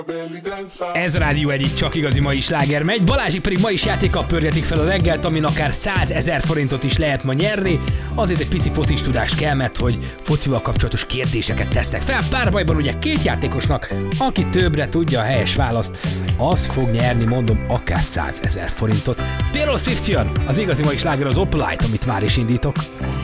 Ez a Rádió egyik csak igazi mai sláger megy, Balázsik pedig ma is játékkal pörgetik fel a reggelt, amin akár 100 000 forintot is lehet ma nyerni. Azért egy pici focis tudás kell, mert hogy focival kapcsolatos kérdéseket tesznek fel. Párbajban ugye két játékosnak, aki többre tudja a helyes választ, az fog nyerni, mondom, akár 100 000 forintot. Taylor Swift jön, az igazi mai sláger az Opalite, amit már is indítok.